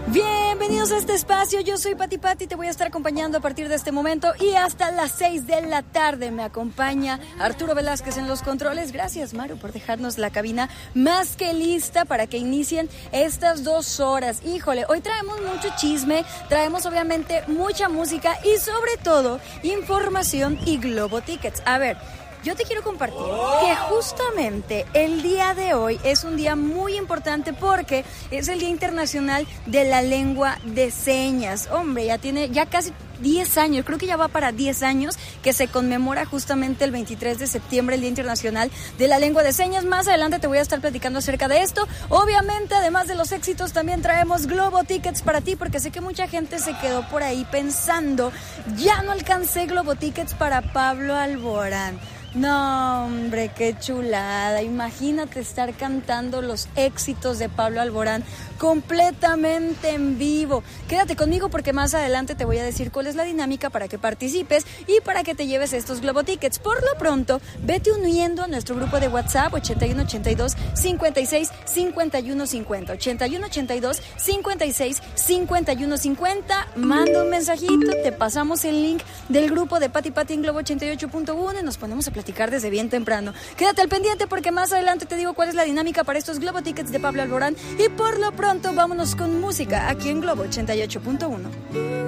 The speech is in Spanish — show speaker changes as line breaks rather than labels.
Bienvenidos a este espacio, yo soy Pati Pati, te voy a estar acompañando a partir de este momento y hasta las 6 de la tarde me acompaña Arturo Velázquez en los controles. Gracias, Maru, por dejarnos la cabina más que lista para que inicien estas 2 horas. Híjole, hoy traemos mucho chisme, traemos obviamente mucha música y sobre todo información y Globo Tickets. A ver, yo te quiero compartir que justamente el día de hoy es un día muy importante porque es el Día Internacional de la Lengua de Señas. Hombre, ya casi 10 años, creo que ya va para 10 años que se conmemora justamente el 23 de septiembre el Día Internacional de la Lengua de Señas. Más adelante te voy a estar platicando acerca de esto. Obviamente, además de los éxitos, también traemos Globo Tickets para ti, porque sé que mucha gente se quedó por ahí pensando, ya no alcancé Globo Tickets para Pablo Alborán. No, hombre, qué chulada. Imagínate estar cantando los éxitos de Pablo Alborán completamente en vivo. Quédate conmigo porque más adelante te voy a decir cuál es la dinámica para que participes y para que te lleves estos Globo Tickets. Por lo pronto, vete uniendo a nuestro grupo de WhatsApp 8182 56 51 50. 8182 56 51 50. Manda un mensajito, te pasamos el link del grupo de Pati Pati en Globo 88.1 y nos ponemos a platicar desde bien temprano. Quédate al pendiente porque más adelante te digo cuál es la dinámica para estos Globo Tickets de Pablo Alborán y por lo pronto vámonos con música aquí en Globo 88.1.